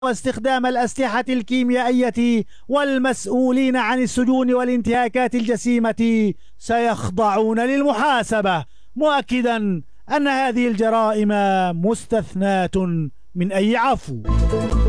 واستخدام الأسلحة الكيميائية والمسؤولين عن السجون والانتهاكات الجسيمة سيخضعون للمحاسبة، مؤكدا أن هذه الجرائم مستثناة من أي عفو.